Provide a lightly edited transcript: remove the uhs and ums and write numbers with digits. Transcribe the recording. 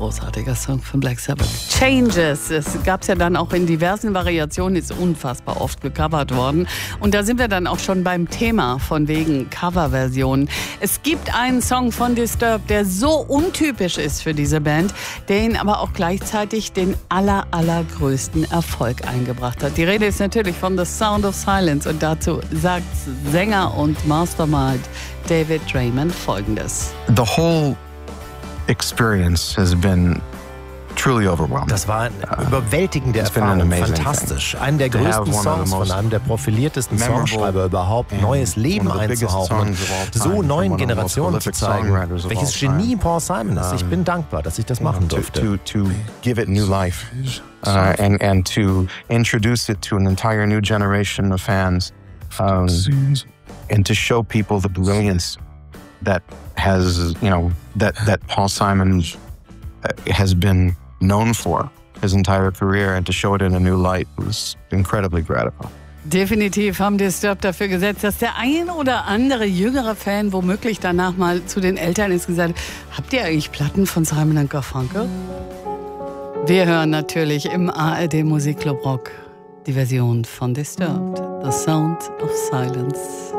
großartiger Song von Black Sabbath. Changes. Es gab es ja dann auch in diversen Variationen, ist unfassbar oft gecovert worden. Und da sind wir dann auch schon beim Thema von wegen Coverversionen. Es gibt einen Song von Disturbed, der so untypisch ist für diese Band, der ihnen aber auch gleichzeitig den allergrößten Erfolg eingebracht hat. Die Rede ist natürlich von The Sound of Silence und dazu sagt Sänger und Mastermind David Draiman Folgendes. The whole experience has been truly overwhelming. Das war eine überwältigende Erfahrung, fantastisch. Einen der größten Songs von einem der profiliertesten Songschreiber überhaupt, neues Leben einzuhauchen, so neuen Generationen zu zeigen, welches Genie Paul Simon ist. Ich bin dankbar, dass ich das machen durfte. To give it new life and to introduce it to an entire new generation of fans and to show people the brilliance that has, that Paul Simon has been known for his entire career, and to show it in a new light was incredibly gratifying. Definitiv haben Disturbed dafür gesetzt, dass der ein oder andere jüngere Fan womöglich danach mal zu den Eltern ist und gesagt hat, habt ihr eigentlich Platten von Simon & Garfunkel? Wir hören natürlich im ARD Musikclub Rock die Version von Disturbed, The Sound of Silence.